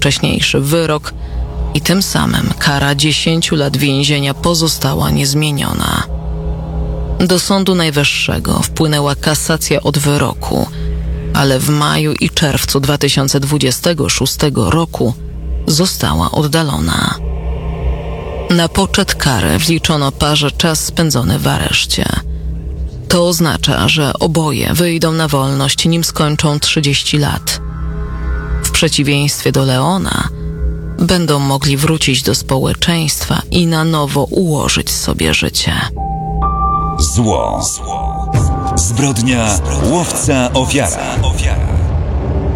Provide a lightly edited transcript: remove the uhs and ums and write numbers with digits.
wcześniejszy wyrok i tym samym kara 10 lat więzienia pozostała niezmieniona. Do Sądu Najwyższego wpłynęła kasacja od wyroku, ale w maju i czerwcu 2026 roku została oddalona. Na poczet kary wliczono parze czas spędzony w areszcie. To oznacza, że oboje wyjdą na wolność, nim skończą 30 lat. W przeciwieństwie do Leona, będą mogli wrócić do społeczeństwa i na nowo ułożyć sobie życie. Zło. Zbrodnia, łowca, ofiara.